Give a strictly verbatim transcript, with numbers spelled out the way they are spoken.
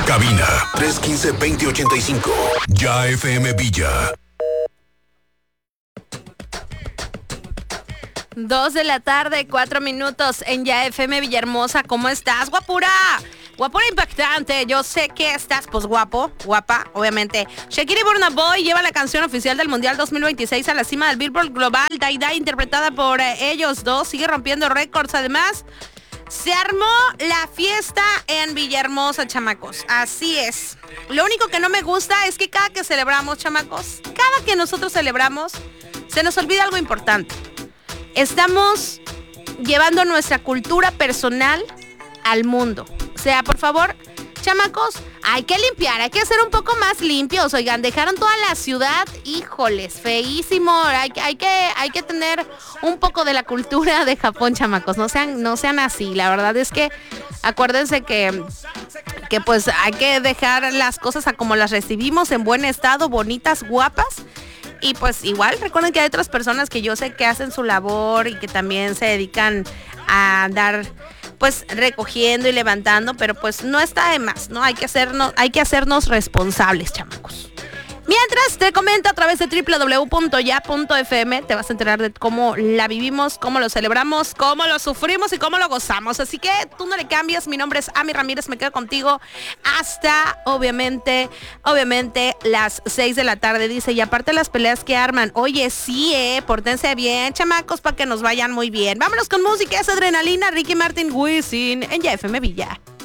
Cabina tres uno cinco, dos cero ocho cinco. Ya F M Villa. Dos de la tarde, cuatro minutos en Ya F M Villahermosa. ¿Cómo estás, guapura? Guapura impactante. Yo sé que estás, pues, guapo, guapa, obviamente. Shakira y Burna Boy lleva la canción oficial del Mundial dos mil veintiséis a la cima del Billboard Global. Die Die, interpretada por eh, ellos dos, sigue rompiendo récords. Además, se armó la fiesta en Villahermosa, chamacos. Así es. Lo único que no me gusta es que cada que celebramos, chamacos, cada que nosotros celebramos, se nos olvida algo importante. Estamos llevando nuestra cultura personal al mundo. O sea, por favor, chamacos, hay que limpiar, hay que ser un poco más limpios. Oigan, dejaron toda la ciudad, híjoles, feísimo. Hay, hay, que, hay que tener un poco de la cultura de Japón, chamacos. No sean, no sean así. La verdad es que acuérdense que, que pues hay que dejar las cosas a como las recibimos, en buen estado, bonitas, guapas. Y pues igual recuerden que hay otras personas que yo sé que hacen su labor y que también se dedican a andar pues recogiendo y levantando, pero pues no está de más, ¿no? Hay que hacernos, hay que hacernos responsables, chamacos. Mientras te comento a través de doble u doble u doble u punto ya punto f m, te vas a enterar de cómo la vivimos, cómo lo celebramos, cómo lo sufrimos y cómo lo gozamos. Así que tú no le cambias. Mi nombre es Ami Ramírez, me quedo contigo hasta, obviamente, obviamente, las seis de la tarde, dice. Y aparte las peleas que arman, oye, sí, eh, pórtense bien, chamacos, para que nos vayan muy bien. Vámonos con música, es Adrenalina, Ricky Martin, Wisin, en Ya F M Villa.